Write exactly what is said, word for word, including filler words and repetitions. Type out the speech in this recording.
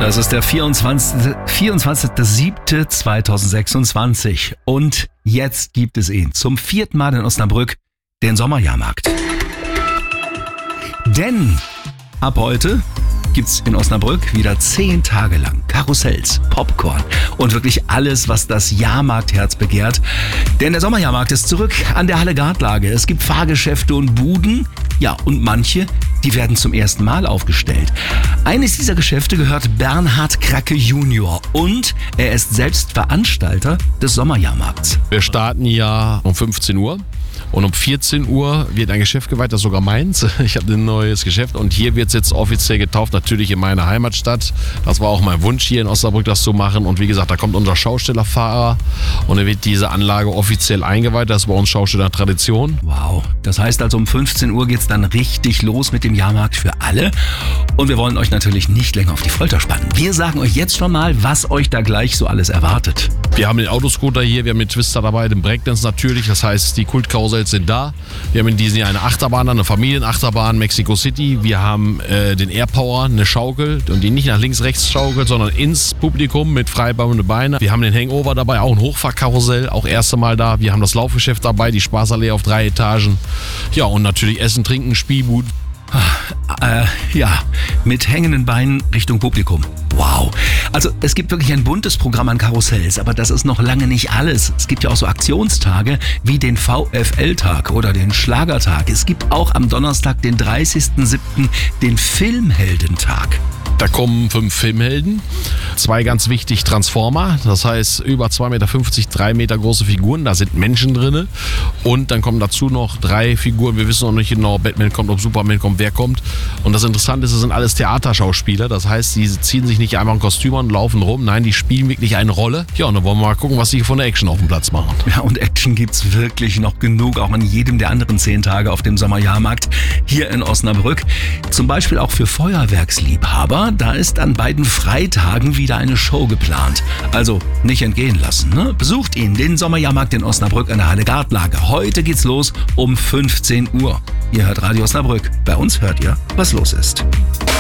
Das ist der vierundzwanzigste siebte zweitausendsechsundzwanzig und jetzt gibt es ihn zum vierten Mal in Osnabrück, den Sommerjahrmarkt. Denn ab heute gibt's in Osnabrück wieder zehn Tage lang Karussells, Popcorn und wirklich alles, was das Jahrmarktherz begehrt. Denn der Sommerjahrmarkt ist zurück an der Halle Gartlage. Es gibt Fahrgeschäfte und Buden, ja, und manche, die werden zum ersten Mal aufgestellt. Eines dieser Geschäfte gehört Bernhard Kracke Junior und er ist selbst Veranstalter des Sommerjahrmarkts. Wir starten ja um fünfzehn Uhr. Und um vierzehn Uhr wird ein Geschäft geweiht, das ist sogar meins. Ich habe ein neues Geschäft und hier wird es jetzt offiziell getauft, natürlich in meiner Heimatstadt. Das war auch mein Wunsch, hier in Osnabrück das zu machen. Und wie gesagt, da kommt unser Schaustellerfahrer und er wird diese Anlage offiziell eingeweiht. Das ist bei uns Schausteller-Tradition. Wow, das heißt also um fünfzehn Uhr geht es dann richtig los mit dem Jahrmarkt für alle. Und wir wollen euch natürlich nicht länger auf die Folter spannen. Wir sagen euch jetzt schon mal, was euch da gleich so alles erwartet. Wir haben den Autoscooter hier, wir haben den Twister dabei, den Breakdance natürlich. Das heißt, die Kultkarussell sind da. Wir haben in diesem Jahr eine Achterbahn, eine Familienachterbahn, Mexico City. Wir haben äh, den Airpower, eine Schaukel, und die nicht nach links, rechts schaukelt, sondern ins Publikum mit freibauende Beine. Wir haben den Hangover dabei, auch ein Hochfahrkarussell, auch erste Mal da. Wir haben das Laufgeschäft dabei, die Spaßallee auf drei Etagen. Ja, und natürlich Essen, Trinken, Spielbuden. Äh, ja, mit hängenden Beinen Richtung Publikum. Wow. Also es gibt wirklich ein buntes Programm an Karussells, aber das ist noch lange nicht alles. Es gibt ja auch so Aktionstage wie den VfL-Tag oder den Schlagertag. Es gibt auch am Donnerstag, den dreißigsten siebten den Filmheldentag. Da kommen fünf Filmhelden, zwei ganz wichtig Transformer, das heißt über zwei Meter fünfzig, drei Meter große Figuren, da sind Menschen drin und dann kommen dazu noch drei Figuren, wir wissen noch nicht genau, ob Batman kommt, ob Superman kommt, wer kommt. Und das Interessante ist, das sind alles Theaterschauspieler, das heißt, die ziehen sich nicht einmal ein Kostüm an und laufen rum, nein, die spielen wirklich eine Rolle. Ja, und dann wollen wir mal gucken, was sie von der Action auf dem Platz machen. Ja, und Action gibt's wirklich noch genug, auch an jedem der anderen zehn Tage auf dem Sommerjahrmarkt hier in Osnabrück. Zum Beispiel auch für Feuerwerksliebhaber. Da ist an beiden Freitagen wieder eine Show geplant. Also nicht entgehen lassen, ne? Besucht ihn, den Sommerjahrmarkt in Osnabrück an der Halle Gartlage. Heute geht's los um fünfzehn Uhr. Ihr hört Radio Osnabrück. Bei uns hört ihr, was los ist.